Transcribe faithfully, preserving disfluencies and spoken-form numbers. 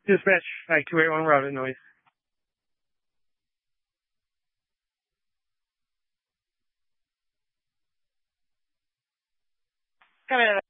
Dispatch five two eight one routed noise. Coming in